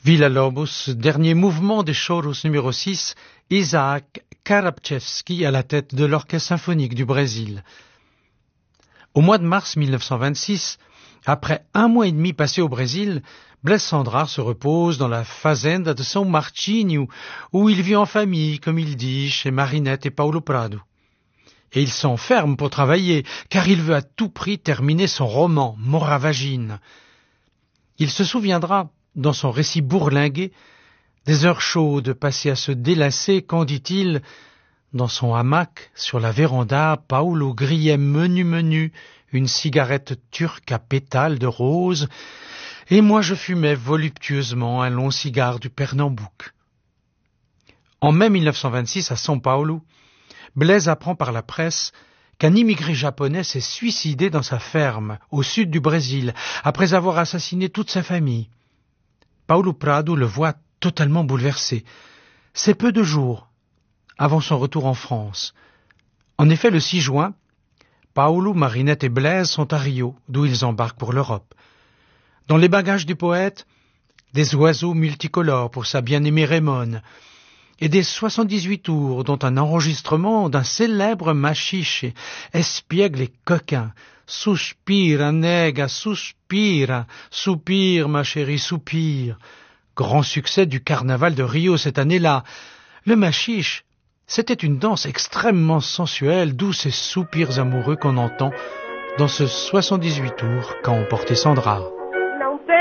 Villa-Lobos, dernier mouvement des Choros numéro 6, Isaac Karabchevski à la tête de l'Orchestre symphonique du Brésil. Au mois de mars 1926, après 1 mois et demi passé au Brésil, Blaise Cendrars se repose dans la fazenda de São Martinho, où il vit en famille, comme il dit, chez Marinette et Paulo Prado. Et il s'enferme pour travailler, car il veut à tout prix terminer son roman, Moravagine. Il se souviendra, dans son récit bourlingué, des heures chaudes passées à se délasser quand, dit-il, dans son hamac, sur la véranda, Paulo grillait menu une cigarette turque à pétales de rose, et moi je fumais voluptueusement un long cigare du Pernambouc. En mai 1926, à São Paulo, Blaise apprend par la presse qu'un immigré japonais s'est suicidé dans sa ferme, au sud du Brésil, après avoir assassiné toute sa famille. Paulo Prado le voit totalement bouleversé. C'est peu de jours avant son retour en France. En effet, le 6 juin, Paulo, Marinette et Blaise sont à Rio, d'où ils embarquent pour l'Europe. Dans les bagages du poète, des oiseaux multicolores pour sa bien-aimée Raymone, et des 78 tours, dont un enregistrement d'un célèbre machiche, espiègle et coquin. Suspira, nega, suspira, soupire, ma chérie, soupire. Grand succès du carnaval de Rio cette année-là. Le machiche, c'était une danse extrêmement sensuelle, d'où ces soupirs amoureux qu'on entend dans ce 78 tours qu'a emporté Cendrars.